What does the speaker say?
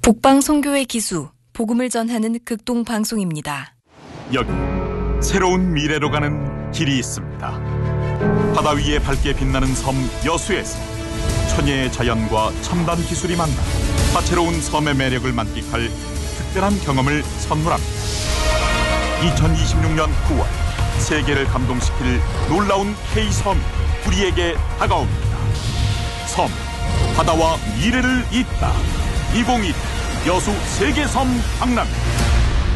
북방 선교의 기수, 복음을 전하는 극동 방송입니다. 여기 새로운 미래로 가는 길이 있습니다. 바다 위에 밝게 빛나는 섬 여수에서 천혜의 자연과 첨단 기술이 만나 다채로운 섬의 매력을 만끽할 특별한 경험을 선물합니다. 2026년 9월 세계를 감동시킬 놀라운 K섬이 우리에게 다가옵니다. 섬, 바다와 미래를 잇다. 2022 여수 세계섬 박람.